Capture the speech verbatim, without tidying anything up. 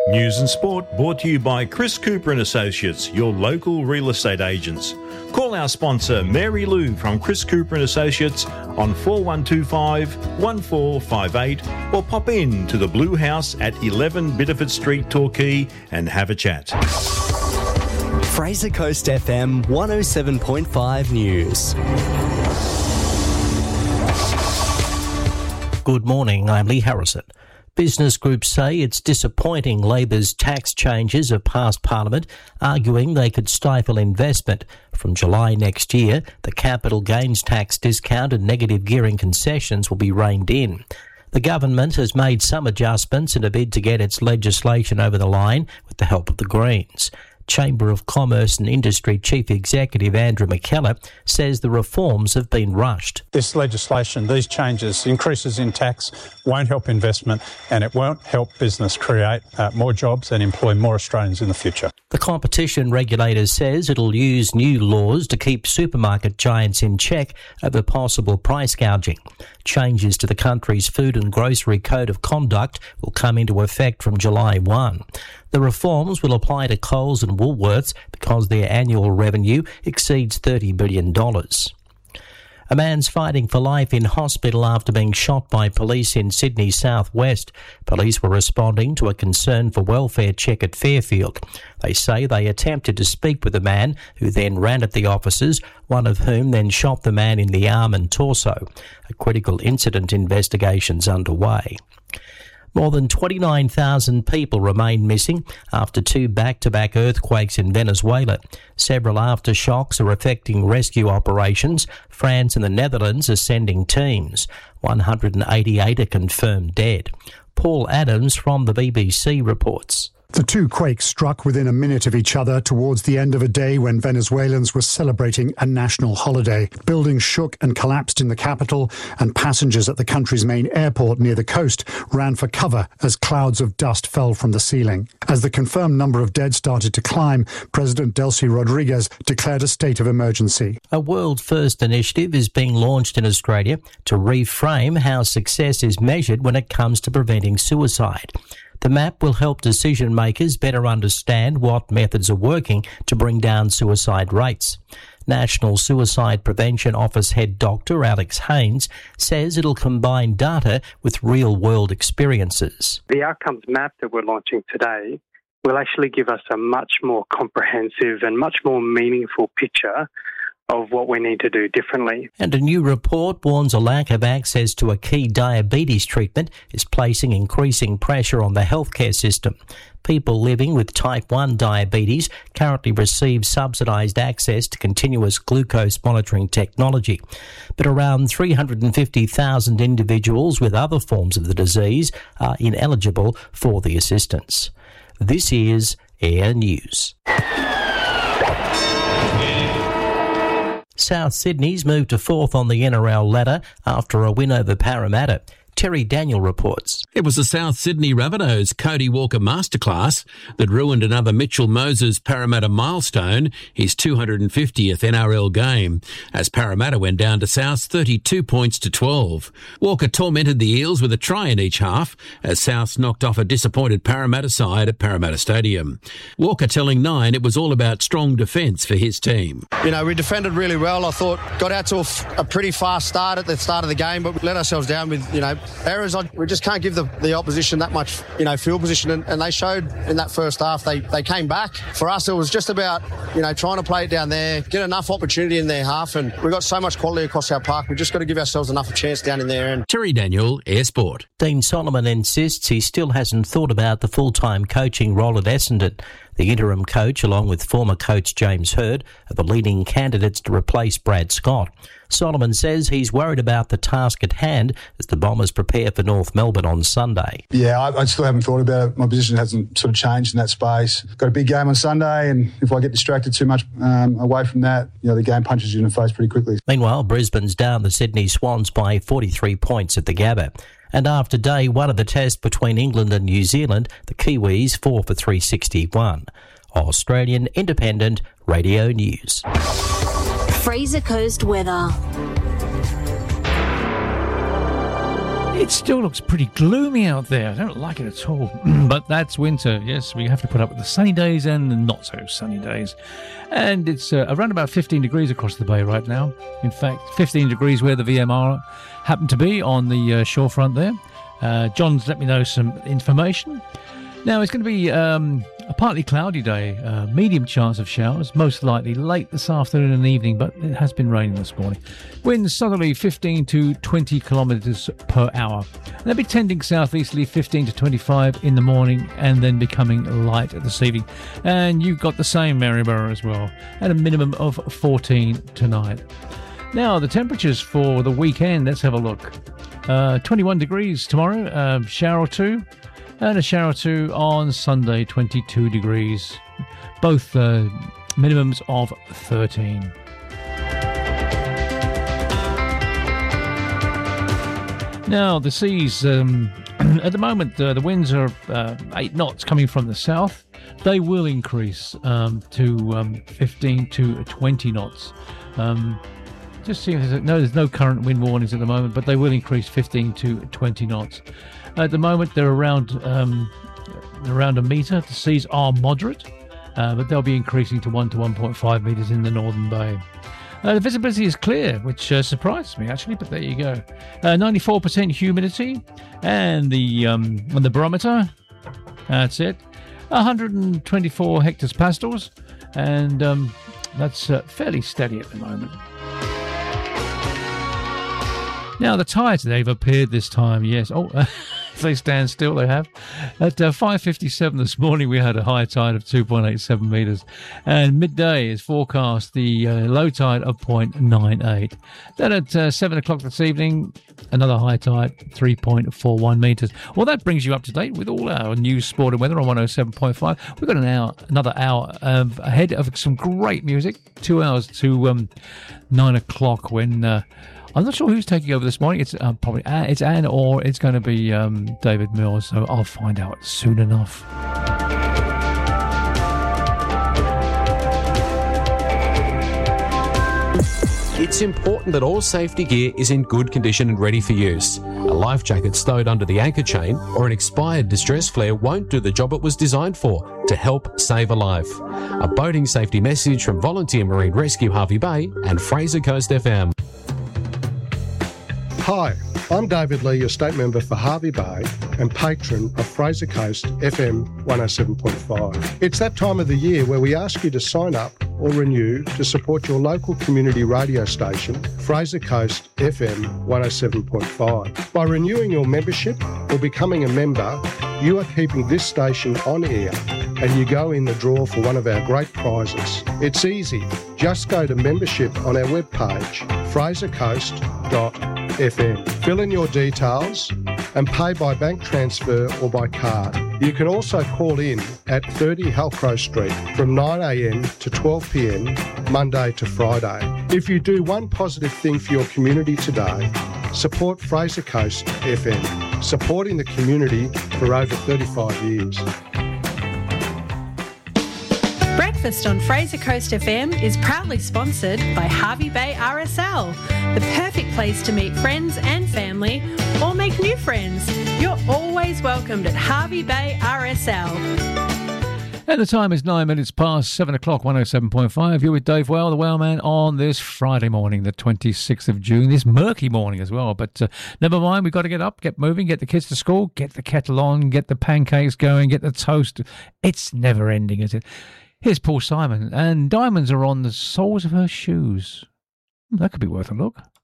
News and sport brought to you by Chris Cooper and Associates, your local real estate agents. Call our sponsor Mary Lou from Chris Cooper and Associates on four one two five, one four five eight or pop in to the Blue House at eleven Biddeford Street, Torquay and have a chat. Fraser Coast F M one oh seven point five News. Good morning, I'm Lee Harrison. Business groups say it's disappointing Labor's tax changes have passed Parliament, arguing they could stifle investment. From July next year, the capital gains tax discount and negative gearing concessions will be reined in. The government has made some adjustments in a bid to get its legislation over the line with the help of the Greens. Chamber of Commerce and Industry Chief Executive Andrew McKellar says the reforms have been rushed. This legislation, these changes, increases in tax won't help investment and it won't help business create uh, more jobs and employ more Australians in the future. The competition regulator says it'll use new laws to keep supermarket giants in check over possible price gouging. Changes to the country's Food and Grocery Code of Conduct will come into effect from July first. The reforms will apply to Coles and Woolworths because their annual revenue exceeds thirty billion dollars. A man's fighting for life in hospital after being shot by police in Sydney's southwest. Police were responding to a concern for welfare check at Fairfield. They say they attempted to speak with the man who then ran at the officers, one of whom then shot the man in the arm and torso. A critical incident investigation's underway. More than twenty-nine thousand people remain missing after two back-to-back earthquakes in Venezuela. Several aftershocks are affecting rescue operations. France and the Netherlands are sending teams. one hundred eighty-eight are confirmed dead. Paul Adams from the B B C reports. The two quakes struck within a minute of each other towards the end of a day when Venezuelans were celebrating a national holiday. Buildings shook and collapsed in the capital, and passengers at the country's main airport near the coast ran for cover as clouds of dust fell from the ceiling. As the confirmed number of dead started to climb, President Delcy Rodriguez declared a state of emergency. A world-first initiative is being launched in Australia to reframe how success is measured when it comes to preventing suicide. The map will help decision makers better understand what methods are working to bring down suicide rates. National Suicide Prevention Office Head Doctor Alex Haynes says it'll combine data with real-world experiences. The outcomes map that we're launching today will actually give us a much more comprehensive and much more meaningful picture of what we need to do differently. And a new report warns a lack of access to a key diabetes treatment is placing increasing pressure on the healthcare system. People living with type one diabetes currently receive subsidised access to continuous glucose monitoring technology. But around three hundred fifty thousand individuals with other forms of the disease are ineligible for the assistance. This is Air News. South Sydney's moved to fourth on the N R L ladder after a win over Parramatta. Terry Daniel reports. It was the South Sydney Rabbitohs' Cody Walker masterclass that ruined another Mitchell Moses Parramatta milestone, his two hundred fiftieth N R L game, as Parramatta went down to South's thirty-two points to twelve. Walker tormented the Eels with a try in each half as South knocked off a disappointed Parramatta side at Parramatta Stadium. Walker telling Nine it was all about strong defence for his team. You know, we defended really well. I thought got out to a, a pretty fast start at the start of the game, but we let ourselves down with, you know, errors. We just can't give the, the opposition that much, you know, field position, and, and they showed in that first half. They they came back. For us, it was just about, you know, trying to play it down there, get enough opportunity in their half, and we've got so much quality across our park. We've just got to give ourselves enough chance down in there. And Terry Daniel, Air Sport. Dean Solomon insists he still hasn't thought about the full-time coaching role at Essendon. The interim coach, along with former coach James Hird, are the leading candidates to replace Brad Scott. Solomon says he's worried about the task at hand as the Bombers prepare for North Melbourne on Sunday. Yeah, I, I still haven't thought about it. My position hasn't sort of changed in that space. Got a big game on Sunday, and if I get distracted too much um, away from that, you know, the game punches you in the face pretty quickly. Meanwhile, Brisbane's down the Sydney Swans by forty-three points at the Gabba. And after day one of the test between England and New Zealand, the Kiwis four for three sixty-one. Australian Independent Radio News. Fraser Coast weather. It still looks pretty gloomy out there. I don't like it at all. But that's winter. Yes, we have to put up with the sunny days and the not so sunny days. And it's uh, around about fifteen degrees across the bay right now. In fact, fifteen degrees where the V M R happened to be on the uh, shorefront there. Uh, John's let me know some information. Now, it's going to be um, a partly cloudy day, uh, medium chance of showers, most likely late this afternoon and evening, but it has been raining this morning. Winds southerly fifteen to twenty kilometres per hour. They'll be tending southeasterly fifteen to twenty-five in the morning and then becoming light this evening. And you've got the same Maryborough as well, at a minimum of fourteen tonight. Now, the temperatures for the weekend, let's have a look. Uh, twenty-one degrees tomorrow, uh, shower or two. And a shower or two on Sunday, twenty-two degrees. Both uh, minimums of thirteen. Now, the seas, um, at the moment, uh, the winds are uh, eight knots coming from the south. They will increase um, to um, fifteen to twenty knots. Um, just seeing there's no, there's no current wind warnings at the moment, but they will increase fifteen to twenty knots. At the moment, they're around um, around a metre. The seas are moderate, uh, but they'll be increasing to one to one point five metres in the Northern Bay. Uh, the visibility is clear, which uh, surprised me, actually, but there you go. Uh, ninety-four percent humidity, and the, um, on the barometer, that's it, one hundred twenty-four hectopascals, and um, that's uh, fairly steady at the moment. Now, the tides, they've appeared this time, yes. Oh, uh, if they stand still, they have. At uh, five fifty-seven this morning, we had a high tide of two point eight seven metres. And midday is forecast the uh, low tide of zero point nine eight. Then at uh, seven o'clock this evening, another high tide, three point four one metres. Well, that brings you up to date with all our news, sport and weather on one oh seven point five. We've got an hour, another hour um, ahead of some great music. Two hours to um, nine o'clock when... Uh, I'm not sure who's taking over this morning. It's uh, probably uh, it's Anne or it's going to be um, David Mills. So I'll find out soon enough. It's important that all safety gear is in good condition and ready for use. A life jacket stowed under the anchor chain or an expired distress flare won't do the job it was designed for, to help save a life. A boating safety message from Volunteer Marine Rescue Harvey Bay and Fraser Coast F M. Hi, I'm David Lee, your state member for Harvey Bay and patron of Fraser Coast F M one oh seven point five. It's that time of the year where we ask you to sign up or renew to support your local community radio station, Fraser Coast F M one oh seven point five. By renewing your membership or becoming a member, you are keeping this station on air and you go in the draw for one of our great prizes. It's easy. Just go to membership on our webpage, fraser coast dot f m. Fill in your details and pay by bank transfer or by card. You can also call in at thirty Halcrow Street from nine a m to twelve p m Monday to Friday. If you do one positive thing for your community today, support Fraser Coast F M, supporting the community for over thirty-five years. Breakfast on Fraser Coast F M is proudly sponsored by Harvey Bay R S L, the perfect place to meet friends and family or make new friends. You're always welcomed at Harvey Bay R S L. And the time is nine minutes past seven o'clock, one oh seven point five. You're with Dave Well, the Wellman, on this Friday morning, the twenty-sixth of June, this murky morning as well. But uh, never mind, we've got to get up, get moving, get the kids to school, get the kettle on, get the pancakes going, get the toast. It's never ending, is it? Here's Paul Simon, and diamonds are on the soles of her shoes. That could be worth a look.